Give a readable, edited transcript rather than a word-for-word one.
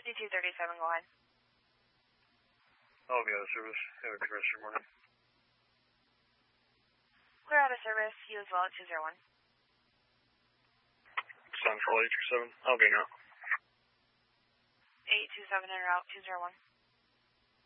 5237, go ahead. I'll be out of service. Have a good rest of your morning. Clear out of service, you as well at 201. Central 827, I'll be now. 827 en route, 201.